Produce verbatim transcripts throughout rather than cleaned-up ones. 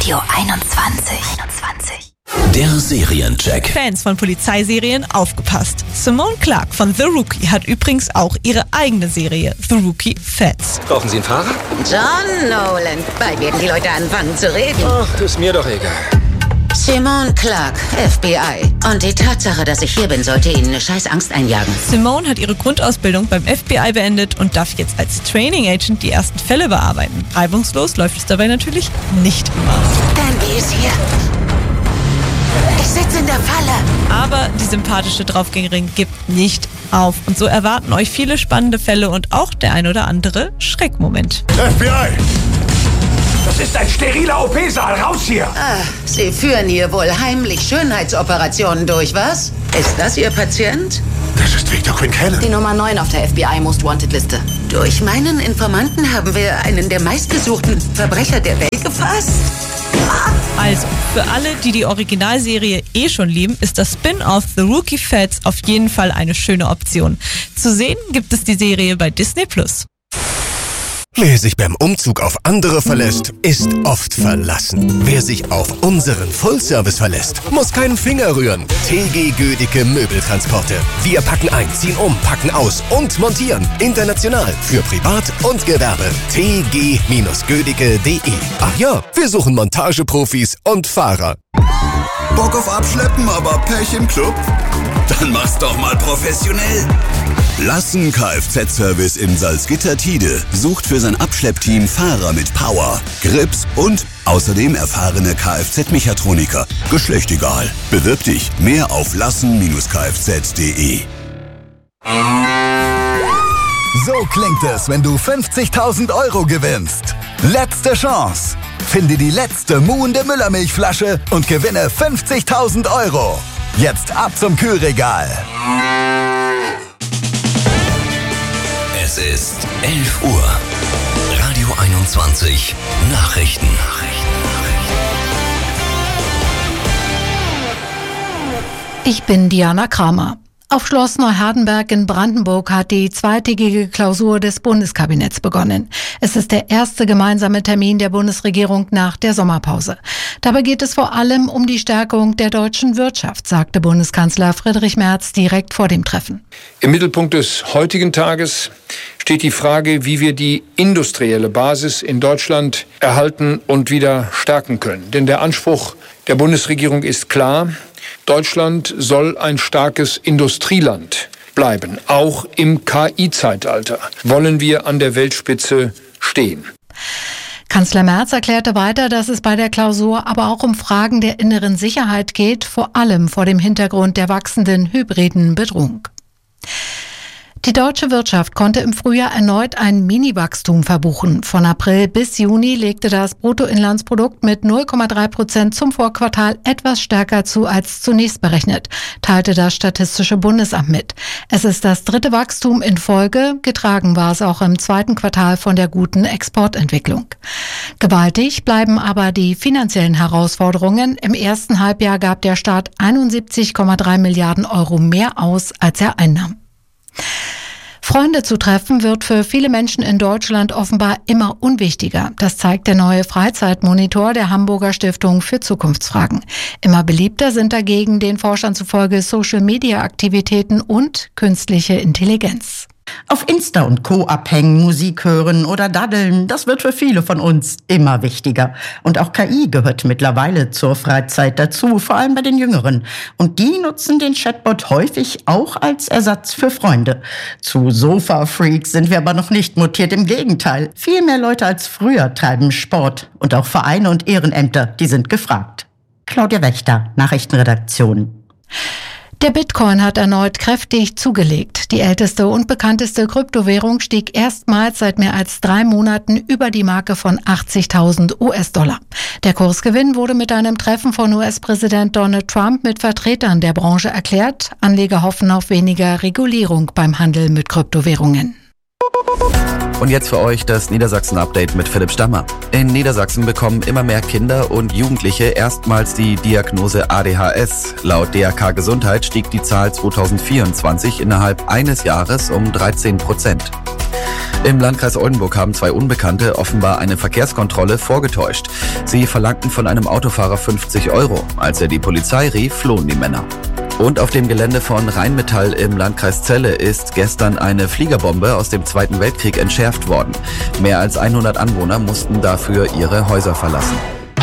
Radio einundzwanzig. einundzwanzig. Der Seriencheck. Fans von Polizeiserien, aufgepasst. Simone Clarke von The Rookie hat übrigens auch ihre eigene Serie, The Rookie Feds. Brauchen Sie einen Fahrer? John Nolan. Bald werden die Leute anfangen zu reden. Ach, ist mir doch egal. Simone Clarke, F B I. Und die Tatsache, dass ich hier bin, sollte Ihnen eine scheiß Angst einjagen. Simone hat ihre Grundausbildung beim F B I beendet und darf jetzt als Training Agent die ersten Fälle bearbeiten. Reibungslos läuft es dabei natürlich nicht immer. Danby ist hier. Ich sitze in der Falle. Aber die sympathische Draufgängerin gibt nicht auf. Und so erwarten euch viele spannende Fälle und auch der ein oder andere Schreckmoment. F B I! Das ist ein steriler O P-Saal. Raus hier! Ah, Sie führen hier wohl heimlich Schönheitsoperationen durch, was? Ist das Ihr Patient? Das ist Victor Quincannon. Die Nummer neun auf der F B I Most Wanted Liste. Durch meinen Informanten haben wir einen der meistgesuchten Verbrecher der Welt gefasst. Also, für alle, die die Originalserie eh schon lieben, ist das Spin-off The Rookie Feds auf jeden Fall eine schöne Option. Zu sehen gibt es die Serie bei Disney Plus. Wer sich beim Umzug auf andere verlässt, ist oft verlassen. Wer sich auf unseren Full-Service verlässt, muss keinen Finger rühren. T G Gödicke Möbeltransporte. Wir packen ein, ziehen um, packen aus und montieren. International für Privat und Gewerbe. T G Gödicke punkt de. Ach ja, wir suchen Montageprofis und Fahrer. Bock auf Abschleppen, aber Pech im Club? Dann mach's doch mal professionell. Lassen Kfz-Service in Salzgitter-Tide sucht für sein Abschleppteam Fahrer mit Power, Grips und außerdem erfahrene Kfz-Mechatroniker. Geschlecht egal. Bewirb dich. Mehr auf lassen Kfz punkt de. So klingt es, wenn du fünfzigtausend Euro gewinnst. Letzte Chance. Finde die letzte muhende Müllermilchflasche und gewinne fünfzigtausend Euro. Jetzt ab zum Kühlregal. Es ist elf Uhr. Radio einundzwanzig. Nachrichten. Ich bin Diana Kramer. Auf Schloss Neuhardenberg in Brandenburg hat die zweitägige Klausur des Bundeskabinetts begonnen. Es ist der erste gemeinsame Termin der Bundesregierung nach der Sommerpause. Dabei geht es vor allem um die Stärkung der deutschen Wirtschaft, sagte Bundeskanzler Friedrich Merz direkt vor dem Treffen. Im Mittelpunkt des heutigen Tages steht die Frage, wie wir die industrielle Basis in Deutschland erhalten und wieder stärken können. Denn der Anspruch der Bundesregierung ist klar: Deutschland soll ein starkes Industrieland bleiben. Auch im K I-Zeitalter wollen wir an der Weltspitze stehen. Kanzler Merz erklärte weiter, dass es bei der Klausur aber auch um Fragen der inneren Sicherheit geht, vor allem vor dem Hintergrund der wachsenden hybriden Bedrohung. Die deutsche Wirtschaft konnte im Frühjahr erneut ein Mini-Wachstum verbuchen. Von April bis Juni legte das Bruttoinlandsprodukt mit null Komma drei Prozent zum Vorquartal etwas stärker zu als zunächst berechnet, teilte das Statistische Bundesamt mit. Es ist das dritte Wachstum in Folge, getragen war es auch im zweiten Quartal von der guten Exportentwicklung. Gewaltig bleiben aber die finanziellen Herausforderungen. Im ersten Halbjahr gab der Staat einundsiebzig Komma drei Milliarden Euro mehr aus, als er einnahm. Freunde zu treffen wird für viele Menschen in Deutschland offenbar immer unwichtiger. Das zeigt der neue Freizeitmonitor der Hamburger Stiftung für Zukunftsfragen. Immer beliebter sind dagegen den Forschern zufolge Social-Media-Aktivitäten und künstliche Intelligenz. Auf Insta und Co. abhängen, Musik hören oder daddeln, das wird für viele von uns immer wichtiger. Und auch K I gehört mittlerweile zur Freizeit dazu, vor allem bei den Jüngeren. Und die nutzen den Chatbot häufig auch als Ersatz für Freunde. Zu Sofa-Freaks sind wir aber noch nicht mutiert, im Gegenteil. Viel mehr Leute als früher treiben Sport. Und auch Vereine und Ehrenämter, die sind gefragt. Claudia Wächter, Nachrichtenredaktion. Der Bitcoin hat erneut kräftig zugelegt. Die älteste und bekannteste Kryptowährung stieg erstmals seit mehr als drei Monaten über die Marke von achtzigtausend U S-Dollar. Der Kursgewinn wurde mit einem Treffen von U S-Präsident Donald Trump mit Vertretern der Branche erklärt. Anleger hoffen auf weniger Regulierung beim Handel mit Kryptowährungen. Und jetzt für euch das Niedersachsen-Update mit Philipp Stammer. In Niedersachsen bekommen immer mehr Kinder und Jugendliche erstmals die Diagnose A D H S. Laut D R K Gesundheit stieg die Zahl zweitausendvierundzwanzig innerhalb eines Jahres um dreizehn Prozent. Im Landkreis Oldenburg haben zwei Unbekannte offenbar eine Verkehrskontrolle vorgetäuscht. Sie verlangten von einem Autofahrer fünfzig Euro. Als er die Polizei rief, flohen die Männer. Und auf dem Gelände von Rheinmetall im Landkreis Celle ist gestern eine Fliegerbombe aus dem Zweiten Weltkrieg entschärft worden. Mehr als hundert Anwohner mussten dafür ihre Häuser verlassen.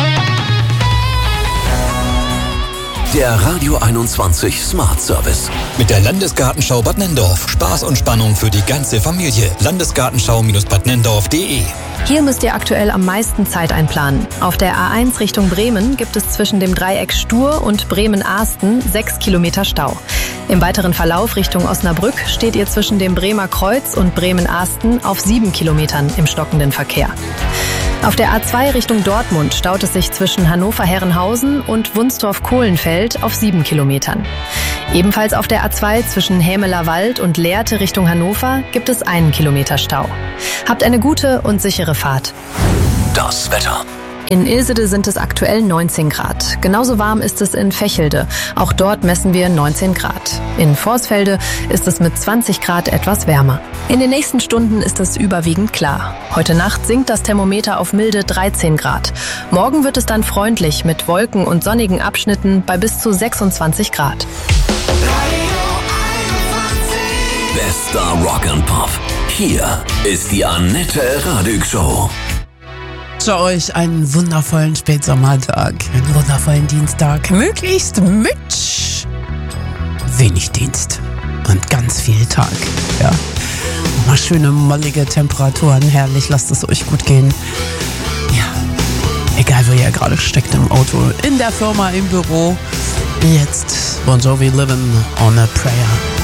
Der Radio einundzwanzig Smart Service. Mit der Landesgartenschau Bad Nenndorf. Spaß und Spannung für die ganze Familie. Landesgartenschau Bad Nenndorf punkt de. Hier müsst ihr aktuell am meisten Zeit einplanen. Auf der A eins Richtung Bremen gibt es zwischen dem Dreieck Stur und Bremen-Ahsten sechs Kilometer Stau. Im weiteren Verlauf Richtung Osnabrück steht ihr zwischen dem Bremer Kreuz und Bremen-Ahsten auf sieben Kilometern im stockenden Verkehr. Auf der A zwei Richtung Dortmund staut es sich zwischen Hannover-Herrenhausen und Wunstorf-Kohlenfeld auf sieben Kilometern. Ebenfalls auf der A zwei zwischen Hämeler Wald und Lehrte Richtung Hannover gibt es einen Kilometer Stau. Habt eine gute und sichere Fahrt. Das Wetter. In Ilsede sind es aktuell neunzehn Grad. Genauso warm ist es in Vechelde. Auch dort messen wir neunzehn Grad. In Vorsfelde ist es mit zwanzig Grad etwas wärmer. In den nächsten Stunden ist es überwiegend klar. Heute Nacht sinkt das Thermometer auf milde dreizehn Grad. Morgen wird es dann freundlich mit Wolken und sonnigen Abschnitten bei bis zu sechsundzwanzig Grad. Bester Rock and Pop. Hier ist die Annette Radig Show. Für euch einen wundervollen Spätsommertag, einen wundervollen Dienstag, möglichst mit wenig Dienst und ganz viel Tag. Ja, mal schöne mollige Temperaturen, herrlich, lasst es euch gut gehen. Ja, egal wo ihr gerade steckt, im Auto, in der Firma, im Büro. Jetzt Bon Jovi, Living on a Prayer.